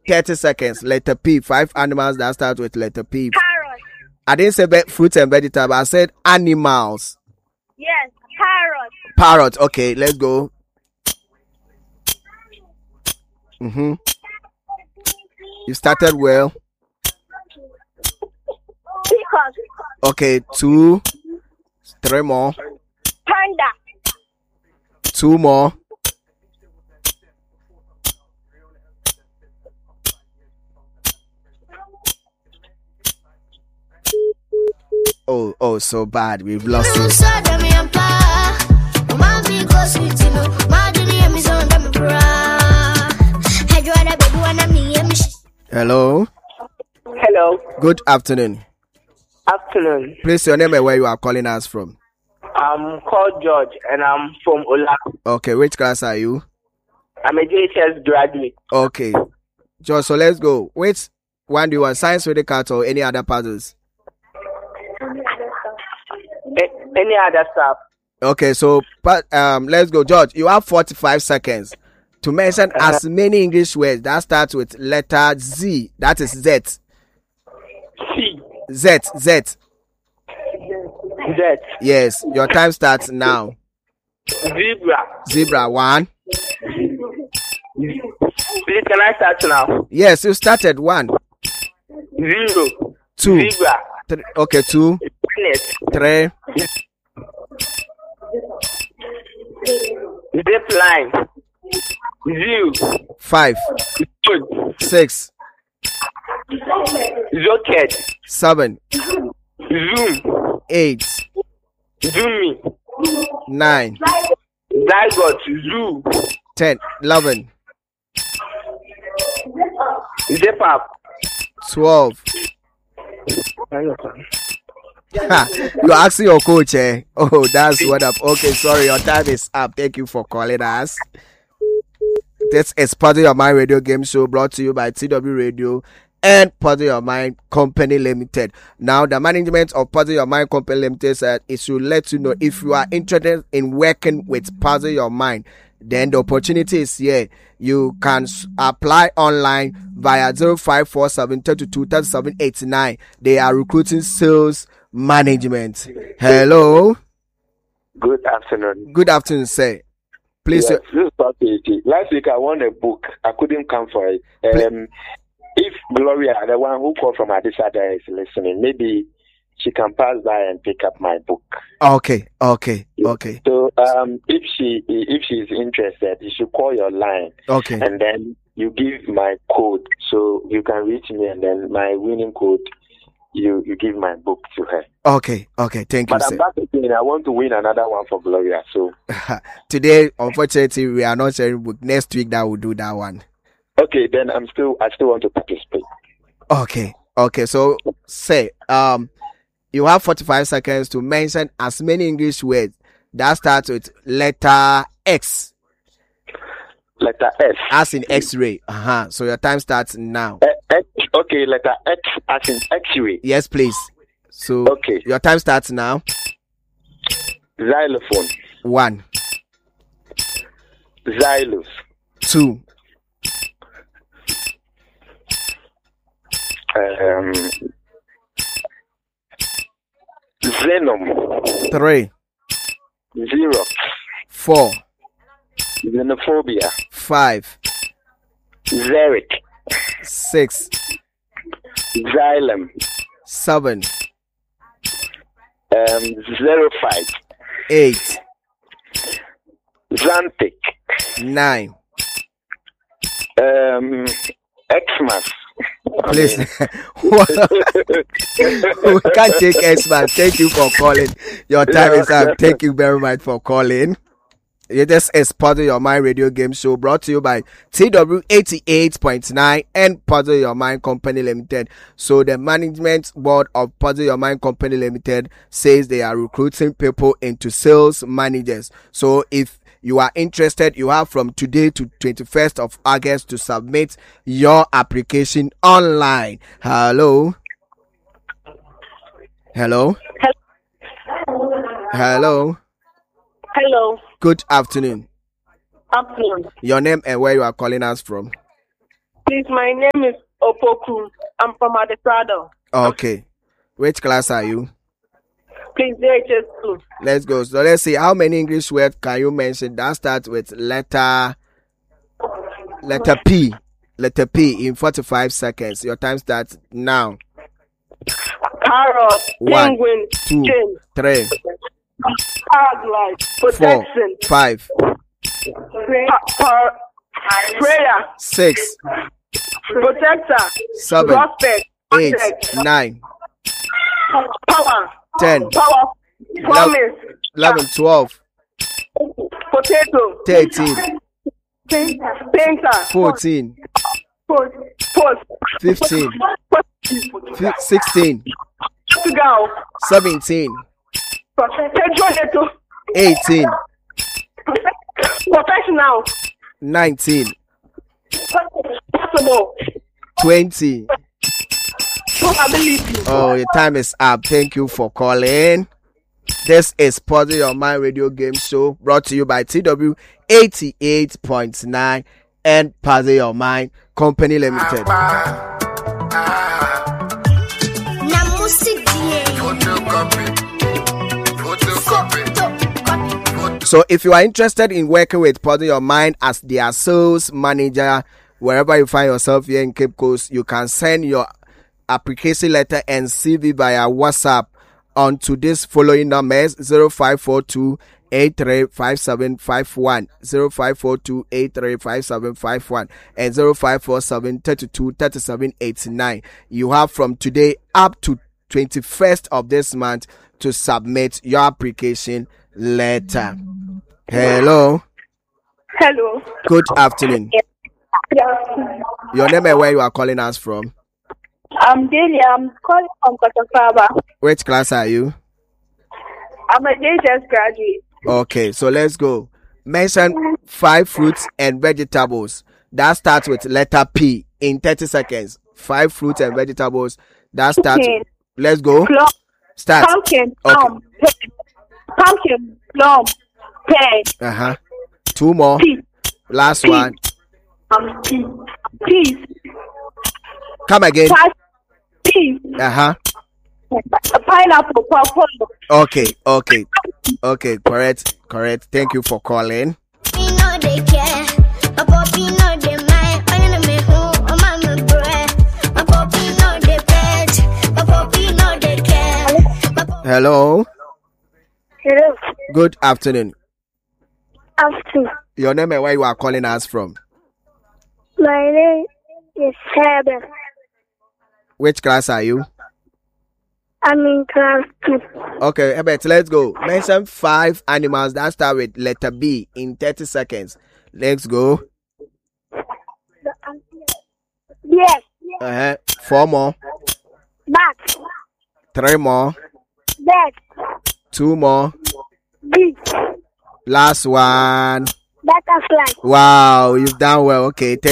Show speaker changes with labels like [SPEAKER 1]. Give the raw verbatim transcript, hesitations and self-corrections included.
[SPEAKER 1] thirty seconds. Letter P. Five animals that start with letter P.
[SPEAKER 2] Parrot.
[SPEAKER 1] I didn't say be- fruits and vegetables. I said animals.
[SPEAKER 2] Yes, parrot.
[SPEAKER 1] Parrot. Okay, let's go. Mm-hmm. You started well.
[SPEAKER 2] Peacock.
[SPEAKER 1] Okay, two. Three more.
[SPEAKER 2] Panda.
[SPEAKER 1] Two more. Oh, oh, so bad. We've lost it. Hello.
[SPEAKER 3] Hello.
[SPEAKER 1] Good afternoon.
[SPEAKER 3] Afternoon.
[SPEAKER 1] Please, your name and where you are calling us from.
[SPEAKER 3] I'm called George and I'm from Ola.
[SPEAKER 1] Okay, which class are you?
[SPEAKER 3] I'm a J H S graduate.
[SPEAKER 1] Okay. George, so let's go. Which one do you want? Science with the cat or any other puzzles?
[SPEAKER 3] A- any other stuff?
[SPEAKER 1] Okay, so but um, let's go, George. You have forty-five seconds to mention uh, as many English words that start with letter Z. That is Z.
[SPEAKER 3] C.
[SPEAKER 1] Z. Z.
[SPEAKER 3] Z.
[SPEAKER 1] Yes, your time starts now.
[SPEAKER 3] Zebra.
[SPEAKER 1] Zebra. One.
[SPEAKER 3] Please, can I start now?
[SPEAKER 1] Yes, you started. One.
[SPEAKER 3] Zero.
[SPEAKER 1] Two.
[SPEAKER 3] Zebra.
[SPEAKER 1] Three. Okay, two.
[SPEAKER 3] Minute.
[SPEAKER 1] Three.
[SPEAKER 3] Zip line. Zero.
[SPEAKER 1] Five.
[SPEAKER 3] Good.
[SPEAKER 1] Six.
[SPEAKER 3] Rocket.
[SPEAKER 1] Seven.
[SPEAKER 3] Zoom.
[SPEAKER 1] Eight.
[SPEAKER 3] Zoomy.
[SPEAKER 1] Nine.
[SPEAKER 3] Zygote. Zoo.
[SPEAKER 1] Ten. Eleven.
[SPEAKER 3] Zip up.
[SPEAKER 1] Twelve. Ha, you're asking your coach, eh? Oh, that's what up. Okay, sorry, your time is up. Thank you for calling us. This is Puzzle Your Mind Radio Game Show brought to you by T W Radio and Puzzle Your Mind Company Limited. Now, the management of Puzzle Your Mind Company Limited said it should let you know if you are interested in working with Puzzle Your Mind, then the opportunity is here. You can apply online via zero five four seven two two three seven eight nine. They are recruiting sales management. Hello.
[SPEAKER 4] Good afternoon.
[SPEAKER 1] Good afternoon, sir. Please.
[SPEAKER 4] Yes, this is Papi. Last week I won a book. I couldn't come for it. Um, if Gloria, the one who called from Adisada, is listening, maybe she can pass by and pick up my book.
[SPEAKER 1] Okay, okay, okay.
[SPEAKER 4] So um, if she if she is interested, you should call your line.
[SPEAKER 1] Okay.
[SPEAKER 4] And then you give my code, so you can reach me, and then my winning code, you you give my book to her.
[SPEAKER 1] Okay, okay. Thank you,
[SPEAKER 4] but
[SPEAKER 1] sir.
[SPEAKER 4] I'm back again. I want to win another one for Gloria. So
[SPEAKER 1] today, unfortunately, we are not sharing book. Next week, that will do that one.
[SPEAKER 4] Okay, then I'm still I still want to participate.
[SPEAKER 1] Okay, okay. So say um. You have forty-five seconds to mention as many English words that start with letter X.
[SPEAKER 4] Letter S.
[SPEAKER 1] As in X-ray. Uh-huh. So your time starts now.
[SPEAKER 4] Uh, X, okay, letter X as in X-ray.
[SPEAKER 1] Yes, please. So
[SPEAKER 4] okay.
[SPEAKER 1] Your time starts now.
[SPEAKER 4] Xylophone.
[SPEAKER 1] One.
[SPEAKER 4] Xylus.
[SPEAKER 1] Two.
[SPEAKER 4] Um... Venom.
[SPEAKER 1] Three.
[SPEAKER 4] Zero.
[SPEAKER 1] Four.
[SPEAKER 4] Xenophobia.
[SPEAKER 1] Five.
[SPEAKER 4] Xeric.
[SPEAKER 1] Six.
[SPEAKER 4] Xylem.
[SPEAKER 1] Seven.
[SPEAKER 4] Um, Xerophyte.
[SPEAKER 1] Eight.
[SPEAKER 4] Xanthic.
[SPEAKER 1] Nine.
[SPEAKER 4] Um, Xmas.
[SPEAKER 1] Please, we can't take X-Man. Thank you for calling. Your time is up. Thank you very much for calling. This is Puzzle Your Mind Radio Game Show brought to you by T W eighty-eight point nine and Puzzle Your Mind Company Limited. So the management board of Puzzle Your Mind Company Limited says they are recruiting people into sales managers. So if you are interested, you have from today to twenty-first of August to submit your application online. Hello. Hello. Hello.
[SPEAKER 2] Hello.
[SPEAKER 1] Good afternoon.
[SPEAKER 2] Afternoon.
[SPEAKER 1] Your name and where you are calling us from?
[SPEAKER 5] Please, my name is Opoku. I'm from Adeprado.
[SPEAKER 1] Okay. Which class are you?
[SPEAKER 5] Please, D H S two.
[SPEAKER 1] Let's go. So let's see, how many English words can you mention that starts with letter letter P? Letter P in forty-five seconds. Your time starts now.
[SPEAKER 5] Parrot,
[SPEAKER 1] One,
[SPEAKER 5] penguin,
[SPEAKER 1] two,
[SPEAKER 5] chain,
[SPEAKER 1] three,
[SPEAKER 5] paraglide,
[SPEAKER 1] four,
[SPEAKER 5] protection,
[SPEAKER 1] five,
[SPEAKER 5] pa- pa- prayer,
[SPEAKER 1] six,
[SPEAKER 5] protector,
[SPEAKER 1] seven,
[SPEAKER 5] prospect,
[SPEAKER 1] eight,
[SPEAKER 5] protect,
[SPEAKER 1] nine,
[SPEAKER 5] power,
[SPEAKER 1] ten,
[SPEAKER 5] power, promise,
[SPEAKER 1] eleven, twelve,
[SPEAKER 5] potato,
[SPEAKER 1] thirteen,
[SPEAKER 5] painter,
[SPEAKER 1] fourteen,
[SPEAKER 5] post,
[SPEAKER 1] fifteen, fi- sixteen,
[SPEAKER 5] Portugal,
[SPEAKER 1] seventeen,
[SPEAKER 5] petrolator,
[SPEAKER 1] eighteen,
[SPEAKER 5] professional,
[SPEAKER 1] nineteen,
[SPEAKER 5] possible,
[SPEAKER 1] twenty.
[SPEAKER 5] probability.
[SPEAKER 1] Oh, your time is up. Thank you for calling. This is Puzzle Your Mind Radio Game Show, brought to you by T W eighty-eight point nine and Puzzle Your Mind Company Limited. So if you are interested in working with Puzzle Your Mind as their sales manager, wherever you find yourself here in Cape Coast, you can send your application letter and C V via WhatsApp on to this following numbers: zero five four two eight three five seven five one, zero five four two eight three five seven five one, and zero five four seven three two three seven eight nine. You have from today up to twenty-first of this month to submit your application letter. Hello.
[SPEAKER 2] Hello.
[SPEAKER 1] Good afternoon. Your name and where you are calling us from?
[SPEAKER 2] I'm Delia. I'm calling from Kotofaba.
[SPEAKER 1] Which class are you?
[SPEAKER 2] I'm a D H S graduate.
[SPEAKER 1] Okay, so let's go. Mention five fruits and vegetables that starts with letter P in thirty seconds. Five fruits and vegetables that starts.
[SPEAKER 2] Okay.
[SPEAKER 1] Let's go.
[SPEAKER 2] Plum,
[SPEAKER 1] Start.
[SPEAKER 2] pumpkin,
[SPEAKER 1] Okay.
[SPEAKER 2] plum, pear. Pumpkin, plum, pear,
[SPEAKER 1] Uh huh. Two more.
[SPEAKER 2] pea,
[SPEAKER 1] Last
[SPEAKER 2] Pea.
[SPEAKER 1] one.
[SPEAKER 2] um, pea, peas,
[SPEAKER 1] Come again.
[SPEAKER 2] five, peas,
[SPEAKER 1] Uh huh.
[SPEAKER 2] a pineapple, pawpaw.
[SPEAKER 1] Okay. Okay. Okay. Correct. Correct. Thank you for calling. Hello.
[SPEAKER 2] Hello.
[SPEAKER 1] Good afternoon.
[SPEAKER 2] After.
[SPEAKER 1] Your name and where you are calling us from?
[SPEAKER 2] My name is Herbert.
[SPEAKER 1] Which class are you?
[SPEAKER 2] I'm in class two.
[SPEAKER 1] Okay, Herbert, let's go. Mention five animals that start with letter B in thirty seconds. Let's go.
[SPEAKER 2] Yes.
[SPEAKER 1] Uh-huh. Four more.
[SPEAKER 2] Bat.
[SPEAKER 1] Three more.
[SPEAKER 2] Bat.
[SPEAKER 1] Two more.
[SPEAKER 2] Bee.
[SPEAKER 1] Last one.
[SPEAKER 2] Butterfly.
[SPEAKER 1] Wow, you've done well. Okay, thank